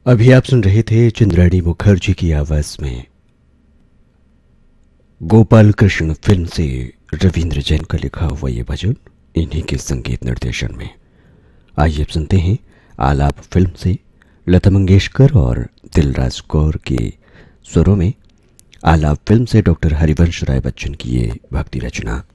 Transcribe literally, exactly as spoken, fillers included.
अभी आप सुन रहे थे चंद्राणी मुखर्जी की आवाज में गोपाल कृष्ण फिल्म से रविंद्र जैन का लिखा हुआ ये भजन, इन्हीं के संगीत निर्देशन में। आइए अब सुनते हैं आलाप फिल्म से लता मंगेशकर और दिलराज कौर के स्वरों में आलाप फिल्म से डॉक्टर हरिवंश राय बच्चन की ये भक्ति रचना।